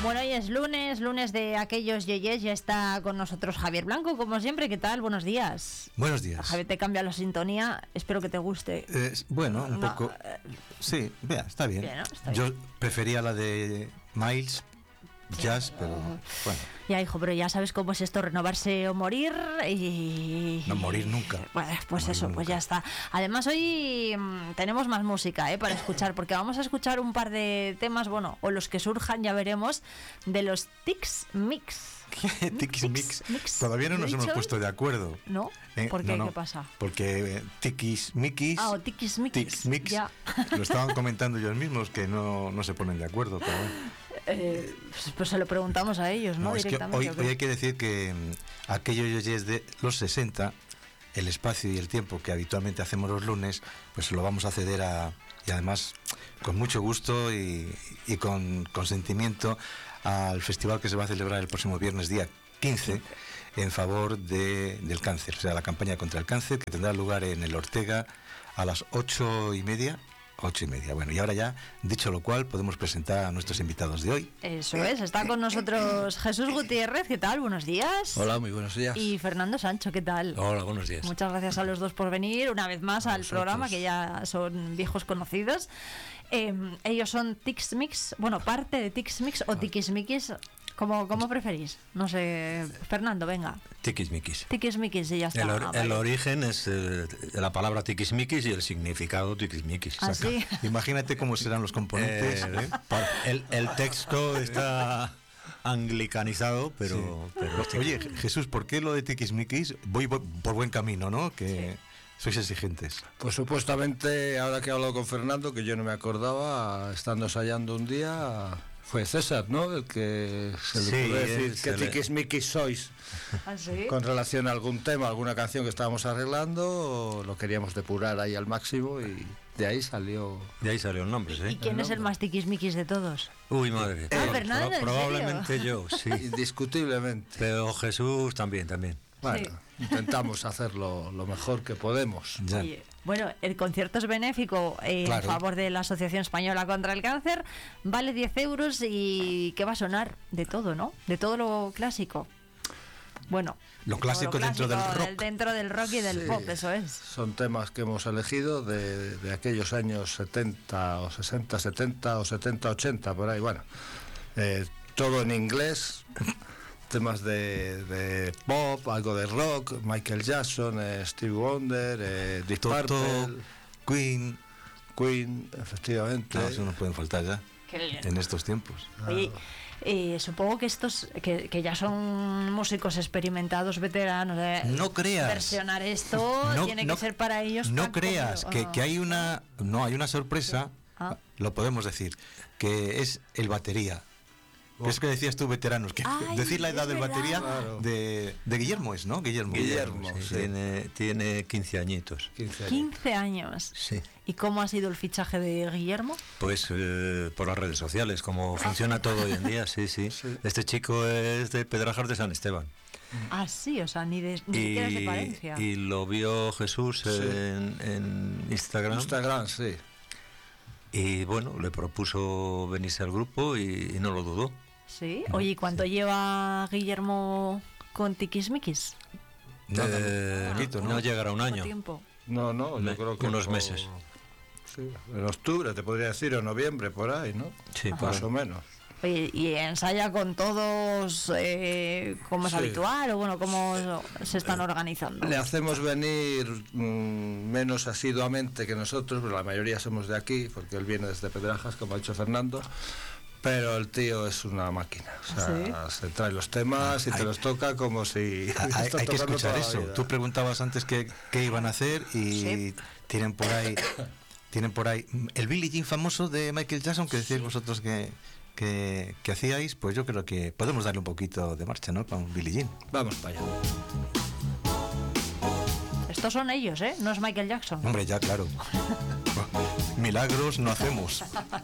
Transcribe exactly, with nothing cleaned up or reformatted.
Bueno, hoy es lunes, lunes de aquellos yeyes, ya está con nosotros Javier Blanco, como siempre. ¿Qué tal? Buenos días. Buenos días. Javier, te cambia la sintonía, espero que te guste. Eh, bueno, un No, poco. eh, Sí, vea, está bien. bien, ¿no? Está Yo bien. prefería la de Miles, Jazz, pero bueno. Ya, hijo, pero ya sabes cómo es esto, renovarse o morir y... No morir nunca. Bueno, pues Morir eso, nunca. pues ya está. Además, hoy mm, tenemos más música ¿eh? para escuchar, porque vamos a escuchar un par de temas, bueno, o los que surjan, ya veremos, de los Tix Mix. ¿Qué? Tix Mix. Mix. Todavía no ¿Lo nos he hemos dicho? puesto de acuerdo. ¿No? Eh, ¿Por qué? no, no, ¿Qué pasa? Porque eh, Tix Mix. Ah, o Tix Mix. Tix Mix. Ya. Lo estaban comentando ellos mismos que no, no se ponen de acuerdo. Pero bueno. Eh, pues, pues se lo preguntamos a ellos, ¿no? No, es que Directamente. hoy, ¿o qué? hoy hay que decir que mm, aquellos oyes de los sesenta, el espacio y el tiempo que habitualmente hacemos los lunes, pues lo vamos a ceder a, y además con mucho gusto y, y con consentimiento al festival que se va a celebrar el próximo viernes día quince en favor de, del cáncer, o sea, la campaña contra el cáncer, que tendrá lugar en el Ortega a las ocho y media. Ocho y media. Bueno, y ahora ya, dicho lo cual, podemos presentar a nuestros invitados de hoy. Eso es, está con nosotros Jesús Gutiérrez, ¿qué tal? Buenos días. Hola, muy buenos días. Y Fernando Sancho, ¿qué tal? Hola, buenos días. Muchas gracias a los dos por venir una vez más A al vosotros. programa, que ya son viejos conocidos. Eh, ellos son Tix Mix, bueno, parte de Tix Mix o Tiquismiquis, como ¿cómo preferís? No sé, Fernando, venga. Tiquismiquis. Tiquismiquis y ya está. El, or- Ah, el vale. origen es eh, la palabra tiquismiquis y el significado tiquismiquis. ¿Ah, sí? Imagínate cómo serán los componentes. Eh, ¿eh? pa- el, el texto está anglicanizado, pero, pero es Oye, tiquis- Jesús, ¿por qué lo de tiquismiquis? Voy, voy por buen camino, ¿no? Que sois exigentes. Pues supuestamente, ahora que he hablado con Fernando, que yo no me acordaba, estando ensayando un día, fue César, ¿no? El que se le Sí, ocurrió él decir se que le- tiquismiquis sois, ¿Ah, sí? con relación a algún tema, alguna canción que estábamos arreglando, lo queríamos depurar ahí al máximo y de ahí salió... de ahí salió el nombre, ¿Y ¿sí? quién es el más tiquismiquis de todos? Uy, madre. Ah, Fernando, ¿en serio? Probablemente yo, sí. Indiscutiblemente. Pero Jesús también, también. Bueno, intentamos hacerlo lo mejor que podemos. Ya. Oye, bueno, el concierto es benéfico eh, Claro. en favor de la Asociación Española contra el Cáncer, vale diez euros y ¿qué va a sonar? De todo, ¿no? De todo lo clásico. Bueno, Lo de todo clásico dentro del rock. Dentro del rock y del Sí. pop, eso es. Son temas que hemos elegido de, de aquellos años setenta o sesenta, setenta o setenta, ochenta, por ahí. Bueno, eh, todo en inglés, temas de, de pop, algo de rock, Michael Jackson, eh, Stevie Wonder, eh, Deep Toto, Purple, Queen. Queen, efectivamente. No, eso no pueden faltar ya Qué bien. en estos tiempos. Oye, eh, supongo que estos, que, que ya son músicos experimentados, veteranos, eh, No creas. versionar esto No- tiene no- que ser para ellos. No pan creas comido, que, ¿o que hay una. No, hay una sorpresa. Ah. Lo podemos decir. Que es el batería. Que es que decías tú, veteranos. Que Ay, decir la edad es del verdad. batería Claro. de, de Guillermo es, ¿no? Guillermo. Guillermo. Sí, sí. Tiene, tiene quince añitos. quince años. quince años. Sí. ¿Y cómo ha sido el fichaje de Guillermo? Pues eh, por las redes sociales, como funciona todo hoy en día, sí, sí, Sí. Este chico es de Pedrajas de San Esteban. Ah, sí, o sea, ni, de, ni siquiera es de Palencia. y lo vio Jesús Sí. en, en Instagram. Instagram, sí. Y bueno, le propuso venirse al grupo y, y no lo dudó. Sí. Oye, ¿y cuánto lleva Guillermo con Tiquismiquis? No, no, Eh, poquito, no ¿no? llegará un ¿Cuánto año. tiempo? No, no, yo Me- creo que... unos por- meses. Sí, en octubre, te podría decir, o noviembre, por ahí, ¿no? Sí, Más pues, o menos. Oye, ¿y ensaya con todos eh, como es Sí. habitual o bueno, cómo se están organizando? Le hacemos venir mm, menos asiduamente que nosotros, pero la mayoría somos de aquí, porque él viene desde Pedrajas, como ha dicho Fernando, pero el tío es una máquina. O sea, se trae los temas y te Hay- los toca como si... Hay, está hay que tocando escuchar toda la eso. vida. Tú preguntabas antes qué, qué iban a hacer y Sí. tienen por ahí tienen por ahí el Billie Jean famoso de Michael Jackson que decíais vosotros que, que, que hacíais, pues yo creo que podemos darle un poquito de marcha, ¿no? Con Billie Jean. Vamos para allá. Estos son ellos, ¿eh? No es Michael Jackson. Hombre, ya claro. Milagros no hacemos.